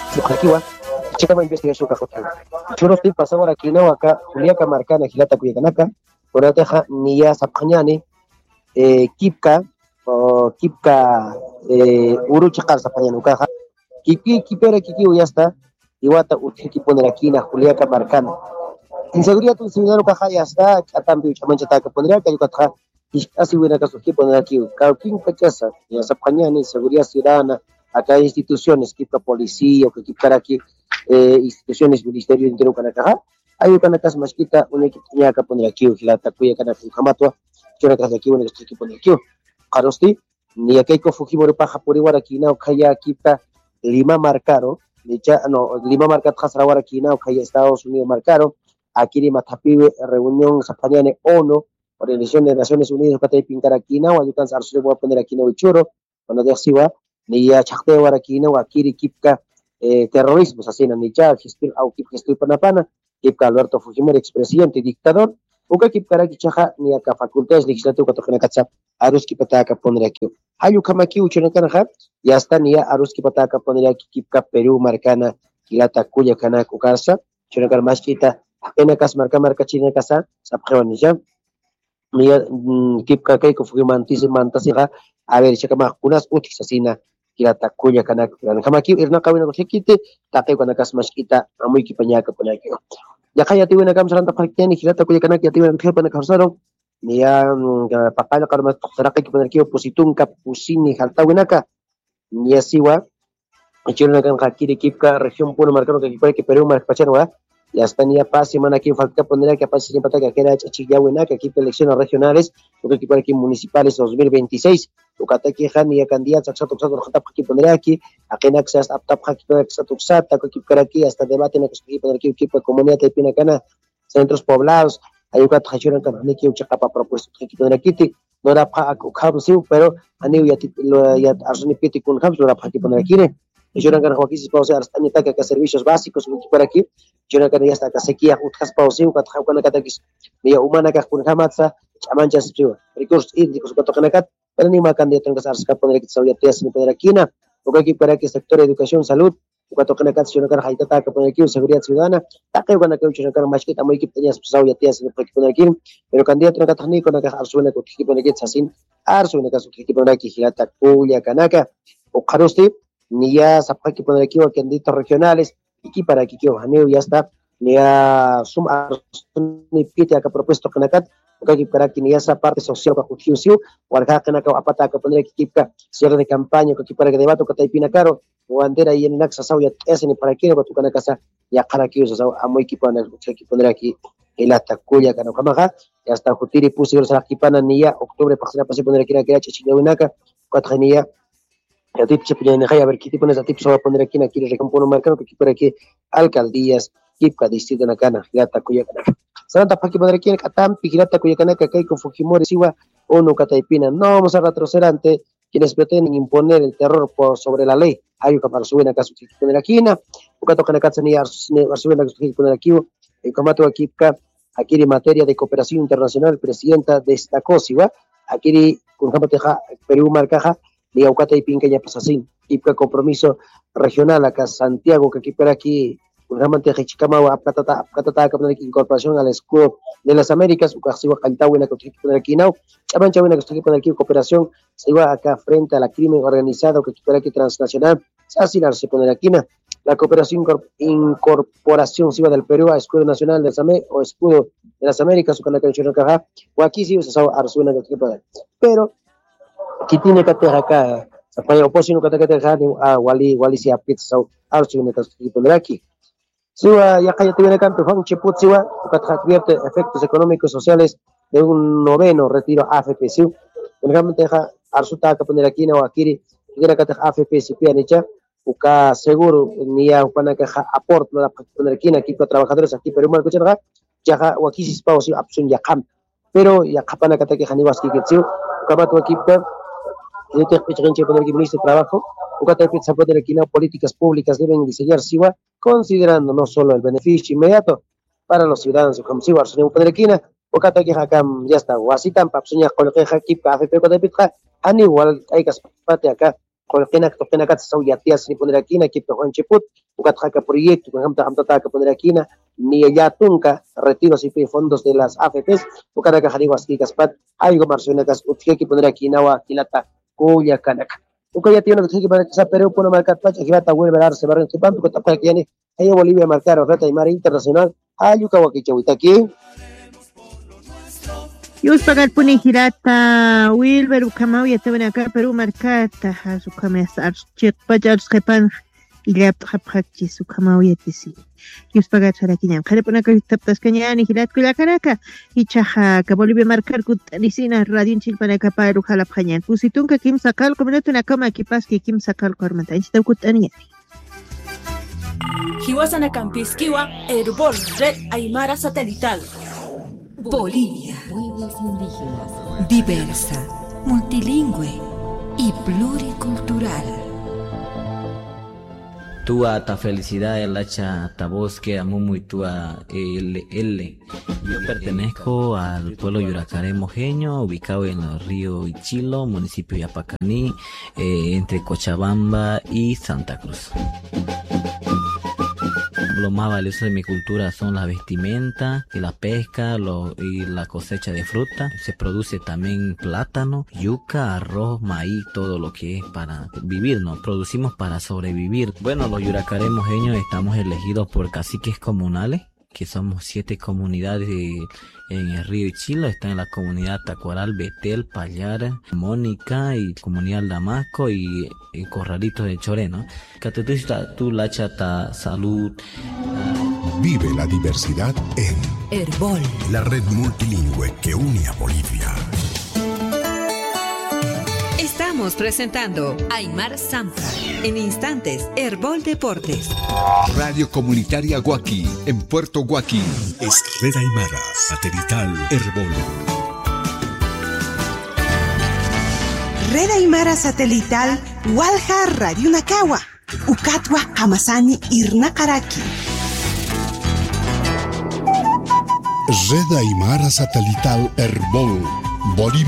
Sujakiwa, chikama investigación kajotan. Churospi pasaba aquí no acá, Juliaca Marcana, Gilata Cuyacanaka, Corateja, Nia Zapañani, Kipka, o Kipka, Uruchakar Zapañanucaja, Kipera Kiki ya está, Iwata Utiki poner aquí na Juliaca Marcana. Inseguridad tu ciudadano caja ya está, Catambi Chamanchata que pondría que Yucatá, y así hubiera caso que poner aquí, Cauquín Cachasa, ya Zapañani, seguridad ciudadana, acá hay instituciones, que policía, o que aquí instituciones, ministerio de Interior Canacaja, hay una casa masquita, una equipo tenía que poner aquí, la tacuya canaca jamatua, que una casa aquí, una que poner aquí, Carosti, ni aquí con Fujimori paja por igual aquí, no, Kaya Kita, Lima marcaro, no, Lima marca Hasrawara aquí, no, Kaya Estados Unidos marcaro, aquí ni Matapibe, reunión Zapañane ONU, Organización de Naciones Unidas, Patay Pincar aquí, no, ayudan a voy a poner aquí, no, choro, cuando de así va, ni ya chakte aquí, no, aquí Kipka, terrorismo, asesina, ni ya, au Kipka estoy panapana, Kipka Alberto Fujimori, expresidente y dictador, uka Kipka aquí chaja, ni acá facultades legislativas, que tocan Arus Kipataka poner aquí. Hayu Kamaki, Uchonakanaja, ya está, ni ya Arus Kipataka poner aquí, Kipka Perú, Marcana, Kilata Cuya, Canac, Ucarsa, Chonacar Mashkita, Enakas, Marca China Casa, Sapjevan, ya. Mia Kipka Keiko Fugimantis Mantasira, a ver, Chacama, unas utis asina, Kilata Cuya Canak, Kamaki, Irna Cabina Hikite, Tate Kanakas Mashkita, Amuy Kipañaka Ponakia. Ya Kaya Tivena Kamsaranta Pakiani, Kilata Cuya Canak, ya Tivena Helpana Causaro, Nia Papaya Karma Saraka Kipanaki, Positunka, Pusini, Haltawinaka, Nia Siwa, Chirnakan Hakiri Kipka, región Puno Marcano, que Perú, Marcachanova. Ya está ni a paz semana aquí falta poner que pase siempre que era Chachillawena, que aquí elecciones regionales, lo que aquí municipales 2026, lo que aquí han ni a candidatos, aquí poner aquí, aquí naxas, aptap aquí aquí hasta debate en que poner aquí equipo de comunidad de Pinacana, centros poblados, hay un catajón que aquí un chacapa propuesto aquí poner aquí, no era para pero a nivel ya arsoni piti con hubs, no era para aquí poner aquí, y yo no ganar aquí si puedo hacer hasta ni que servicios básicos por aquí. Yo no quería hasta que sequía utjas pausiu kat haukana katakis dia umana ka kun hamatsa chamancha spriu recursos hídricos que tocan acá pero ni ma candidato que sars ka poner que sabía tías ni poner aquí na o que para que sector de educación salud que tocan acá si no kan haita ta que poner aquí seguridad ciudadana ta que van a que no kan más que ta muy que tenías sabía tías ni poner aquí pero candidato que técnico na ka arsuna que poner aquí sasin arsuna que poner aquí hilata kuya kanaka o karosti ni ya sapka que poner aquí o candidatos regionales y para que ya está ni a sumar ni pite a que propuesto que nacat porque para que ni esa parte social que justicia o acá que nacat apata que poner que cierre de campaña que para que debate que taipina caro o bandera y en naxa sauya es ni para que tu kana casa ya para que usa a muy equipo que poner aquí el atacuya que no camaja ya está jutiri pusi los aquí pana ni ya octubre para poner aquí na que chichilawinaka cuatrenía ya tip se puede a ver qué tipo de tip se va a poner aquí en aquí región Puno Marcano que por aquí alcaldías Kipka distrito na kana Gilata Cuyacana Santa Paki poner aquí en Catampi Gilata Cuyacana que con Fujimori Siwa o no Cataipina no vamos a retroceder ante quienes pretenden imponer el terror sobre la ley hay que para subir a caso que poner aquí na o que tocan acá ni a subir a caso que poner aquí el comato aquí aquí en materia de cooperación internacional presidenta destacó Siwa aquí con Jamateja Perú Marcaja ni Aucata y Pinca ya pasa así, y compromiso regional acá Santiago, que aquí por aquí, realmente Chicamau, Apatata, incorporación al escudo de las Américas, Ucasiwa Cantawina, que aquí por aquí now, Chamanchawina, que aquí por aquí, cooperación, se iba acá frente a la crimen organizado, que aquí por aquí transnacional, se poner aquí, la cooperación, incorporación, se iba del Perú a escudo nacional de o escudo de las Américas, o aquí sí se usaba Arzuna, que aquí por aquí, pero que tiene que tener acá, para oposición que tener a Wali si apit so arsu ne que poner aquí. Siwa ya que tiene campo Juan Cheput siwa que advierte efectos económicos y sociales de un noveno retiro AFP siwa. Realmente deja arsuta que poner aquí no akiri tiene que tener AFP si pia nicha uka seguro ni a una que aporte la poner aquí para trabajadores aquí pero mal que ya aquí si pa si opción ya camp pero ya kapana que te janiwas que siwa kabat aquí este ministro de Trabajo, políticas públicas deben diseñar SIWA considerando no solo el beneficio inmediato para los ciudadanos como SIWA, sino que ya está, o así tan papsuña con el que aquí AFP con el Pitra, han igual hay que pate acá, colquena kat sauyatías ni poner aquí na kipto Juan Chiput ukatjaka proyecto con hamta que poner aquí na ni ella tunca retiros y fondos de las AFPs ukataka jarigo asquikas pat algo marcionakas utje que poner aquí na wa kilata kuya kanaka ukaya tiene que para que Perú pone marcar pacha que va a vuelve a darse barrio en Chipán porque está aquí ahí Bolivia marcar Reta y Mar Internacional ayuka wakichawita aquí. Yus pagar puni hirata Wilber ukamau ya te ven acá Perú marcata su camesa chet pajar skepan ilap haphachi su kamau ya tisi yus pagar sarakinyam khare puna ka taptas kanyani hirat kula karaka ichaha ka Bolivia marcar kut nisina radio chilpana ka Perú halap khanyan pusitun ka kim sakal komenetu na kama kipas ki kim sakal kormanta insta kut ania Hiwasana Campisquiwa Herbol Red Aymara Satelital Bolivia, pueblos indígenas, diversa, multilingüe y pluricultural. Tua ta felicidad el hacha ta bosque amumu y tua l. Yo pertenezco al pueblo Yuracaré mojeño, ubicado en el río Ichilo, municipio de Yapacaní, entre Cochabamba y Santa Cruz. Lo más valioso de mi cultura son las vestimentas y la pesca y la cosecha de fruta. Se produce también plátano, yuca, arroz, maíz, todo lo que es para vivir, ¿no? Producimos para sobrevivir. Bueno, los Yuracaré mojeños estamos elegidos por caciques comunales, que somos 7 comunidades en el río Ichilo. Están en la comunidad Tacuaral, Betel, Payara, Mónica y comunidad Damasco y Corralitos de Choreno. Catetista tu lachata salud. Vive la diversidad en Herbol, la red multilingüe que une a Bolivia. Estamos presentando Aymar Zampa. En instantes, Herbol Deportes. Radio Comunitaria Huaki, en Puerto Huaki. Es Red Aymara, satelital Herbol. Red Aymara satelital Walja Radio Nakawa. Ukatwa Hamasani Irnakaraki. Red Aymara satelital Herbol. Bolivia.